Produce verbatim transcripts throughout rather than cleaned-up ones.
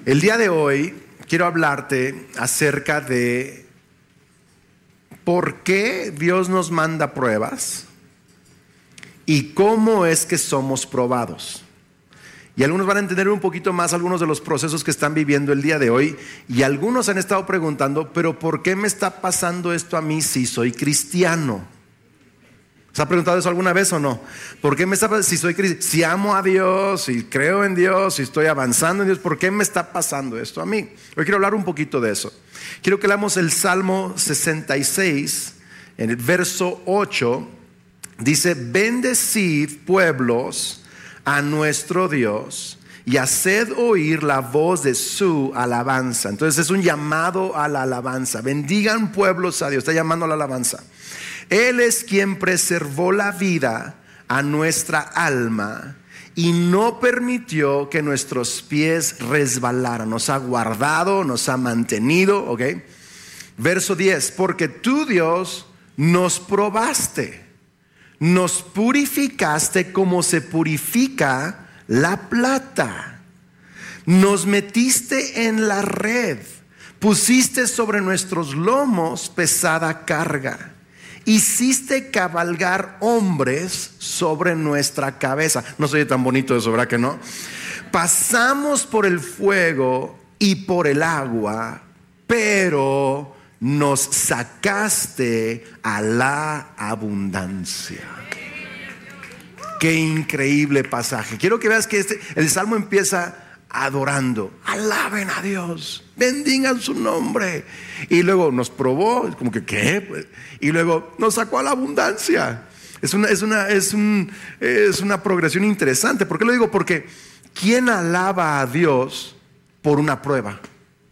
El día de hoy quiero hablarte acerca de por qué Dios nos manda pruebas y cómo es que somos probados. Y algunos van a entender un poquito más algunos de los procesos que están viviendo el día de hoy. Y algunos han estado preguntando, pero ¿por qué me está pasando esto a mí si soy cristiano? ¿Se ha preguntado eso alguna vez o no? ¿Por qué me está pasando? Si soy cristiano, si amo a Dios, si creo en Dios, si estoy avanzando en Dios, ¿por qué me está pasando esto a mí? Hoy quiero hablar un poquito de eso. Quiero que leamos el Salmo sesenta y seis, en el verso ocho. Dice: bendecid pueblos a nuestro Dios y haced oír la voz de su alabanza. Entonces es un llamado a la alabanza. Bendigan pueblos a Dios, está llamando a la alabanza. Él es quien preservó la vida a nuestra alma y no permitió que nuestros pies resbalaran. Nos ha guardado, nos ha mantenido, ¿ok? Verso diez: porque tú, Dios, nos probaste, nos purificaste como se purifica la plata. Nos metiste en la red, pusiste sobre nuestros lomos pesada carga. Hiciste cabalgar hombres sobre nuestra cabeza. No se oye tan bonito eso, ¿verdad que no? Pasamos por el fuego y por el agua, pero nos sacaste a la abundancia. Qué increíble pasaje. Quiero que veas que este, el Salmo empieza adorando. Alaben a Dios, bendigan su nombre. Y luego nos probó, como que ¿qué? Y luego nos sacó a la abundancia. Es una, es una, es un, es una progresión interesante. ¿Por qué lo digo? Porque ¿quién alaba a Dios por una prueba?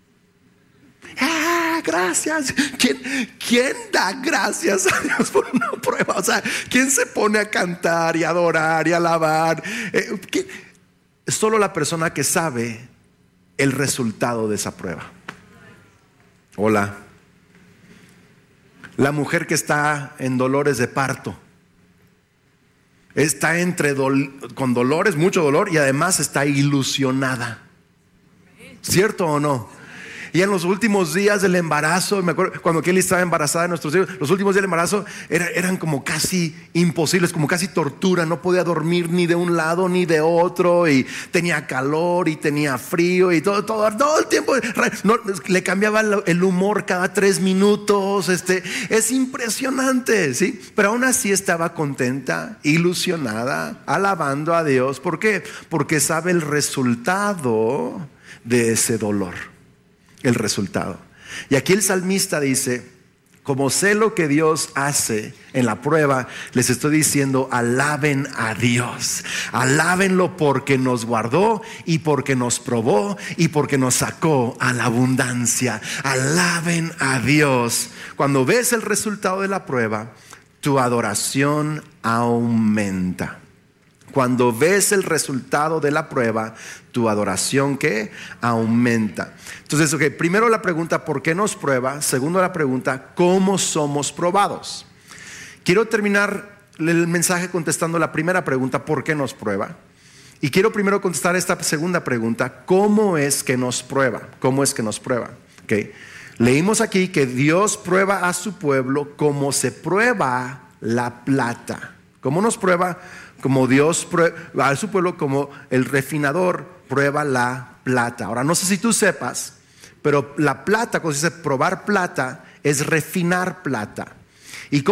Ah, gracias. ¿Quién, ¿Quién da gracias a Dios por una prueba? O sea, ¿quién se pone a cantar y adorar y alabar? Eh, ¿quién? Solo la persona que sabe el resultado de esa prueba. Hola. La mujer que está en dolores de parto, está entre dol- con dolores, mucho dolor, y además está ilusionada. ¿Cierto o no? Y en los últimos días del embarazo, me acuerdo cuando Kelly estaba embarazada de nuestros hijos, los últimos días del embarazo era, eran como casi imposibles, como casi tortura. No podía dormir ni de un lado ni de otro, y tenía calor y tenía frío y todo, todo, todo el tiempo. No, le cambiaba el humor cada tres minutos. Este, es impresionante, ¿sí? Pero aún así estaba contenta, ilusionada, alabando a Dios. ¿Por qué? Porque sabe el resultado de ese dolor. El resultado. Y aquí el salmista dice: como sé lo que Dios hace en la prueba, les estoy diciendo, alaben a Dios. Alábenlo porque nos guardó y porque nos probó y porque nos sacó a la abundancia. Alaben a Dios. Cuando ves el resultado de la prueba, tu adoración aumenta. Cuando ves el resultado de la prueba, tu adoración ¿qué? Aumenta. Entonces, okay, primero la pregunta, ¿por qué nos prueba? Segundo la pregunta, ¿cómo somos probados? Quiero terminar el mensaje contestando la primera pregunta, ¿por qué nos prueba? Y quiero primero contestar esta segunda pregunta, ¿cómo es que nos prueba? ¿Cómo es que nos prueba? Okay. Leímos aquí que Dios prueba a su pueblo como se prueba la plata. ¿Cómo nos prueba? Como Dios prueba a su pueblo, como el refinador prueba la plata. Ahora, no sé si tú sepas, pero la plata, cuando se dice probar plata, es refinar plata.